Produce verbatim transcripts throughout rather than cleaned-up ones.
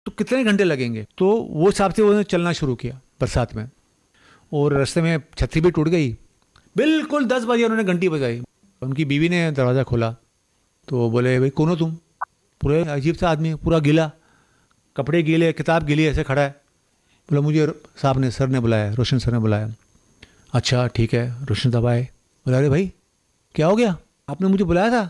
तो कितने घंटे लगेंगे? तो वो हिसाब से उन्होंने चलना शुरू किया बरसात में, और रास्ते में छतरी भी टूट गई। बिल्कुल दस बजे उन्होंने घंटी बजाई। उनकी बीवी ने दरवाज़ा खोला तो बोले, भाई कौन हो तुम? पूरे अजीब सा आदमी, पूरा गीला, कपड़े गीले, किताब गीली, ऐसे खड़ा है। बोला, मुझे साहब ने, सर ने बुलाया, रोशन सर ने बुलाया। अच्छा ठीक है, रोशन साहब आए। बोला, अरे भाई क्या हो गया, आपने मुझे बुलाया था?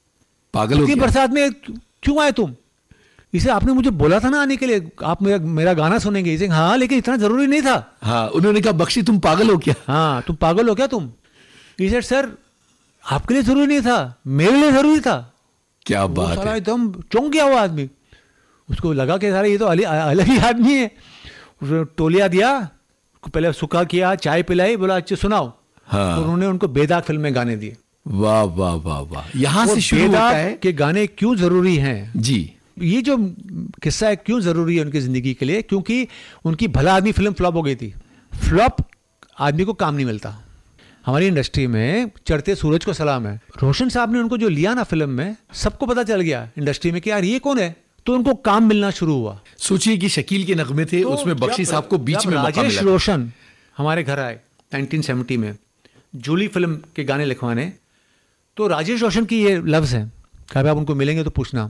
पागल हो गया? बरसात में क्यों आए तुम? इसे आपने मुझे बोला था ना आने के लिए, आप मेरा मेरा गाना सुनेंगे। इसे हाँ, लेकिन इतना जरूरी नहीं था। हाँ, उन्होंने कहा, बख्शी तुम पागल हो क्या? हाँ, तुम पागल हो क्या तुम? इसे सर आपके लिए जरूरी नहीं था, मेरे लिए जरूरी था। क्या बात है। एकदम चौंक गया वो आदमी। उसको लगा कि सारा ये तो अलग ही आदमी है। उसने टोलिया दिया, पहले सुखा किया, चाय पिलाई, बोला अच्छा सुनाओ। हाँ। तो उन्होंने उनको बेदाग फिल्म में गाने दिए। वाह वाह वाह वाह। यहां से शुरू होता है कि गाने क्यों जरूरी हैं। जी, ये जो किस्सा है क्यों जरूरी है उनकी जिंदगी के लिए, क्योंकि उनकी भला आदमी फिल्म फ्लॉप हो गई थी। फ्लॉप आदमी को काम नहीं मिलता। हमारी इंडस्ट्री में चढ़ते सूरज को सलाम है। रोशन साहब ने उनको जो लिया ना फिल्म में, सबको पता चल गया इंडस्ट्री में कि यार ये कौन है, तो उनको काम मिलना शुरू हुआ। सोचिए कि शकील के नगमे थे, तो उसमें बख्शी साहब को बीच में मौका मिला। राजेश रोशन हमारे घर आए नाइनटीन सेवेंटी में जूली फिल्म के गाने लिखवाने, तो राजेश रोशन की ये लफ्ज़ हैं, कहा आप उनको मिलेंगे तो पूछना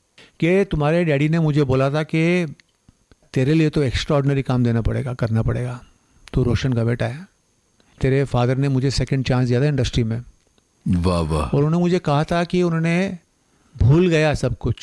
कि तुम्हारे डैडी ने मुझे बोला था कि तेरे लिए तो एक्स्ट्राऑर्डिनरी काम देना पड़ेगा, करना पड़ेगा, तो रोशन का बेटा है, तेरे फादर ने मुझे सेकंड चांस दिया था इंडस्ट्री में। वाह वाह। और उन्होंने मुझे कहा था कि उन्होंने भूल गया सब कुछ,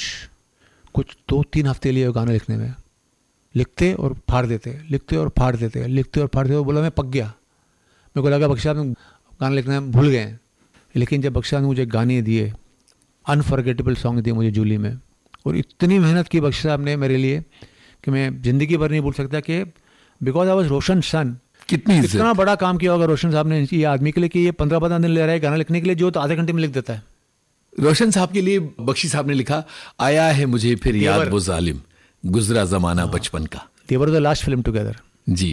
कुछ दो तीन हफ्ते लिए गाना लिखने में, लिखते और फाड़ देते, लिखते और फाड़ देते, लिखते और फाड़ देते। बोला मैं पक गया, मेरे को लगा बख्शा में गाना लिखना भूल गए। लेकिन जब बख्शा ने मुझे गाने दिए, अनफॉरगेटेबल सॉन्ग दिए मुझे जूली में, और इतनी मेहनत की बख्शा साहब ने मेरे लिए कि मैं ज़िंदगी भर नहीं भूल सकता, कि बिकॉज आई वॉज रोशन सन। कितनी कितना बड़ा काम किया होगा रोशन साहब ने ये आदमी के लिए कि ये पंद्रह पंद्रह दिन ले रहा है गाना लिखने के लिए, जो तो आधे घंटे में लिख देता है। रोशन साहब के लिए बख्शी साहब ने लिखा, आया है मुझे फिर याद वो जालिम, गुजरा जमाना बचपन का। दे were the last film together. Ji.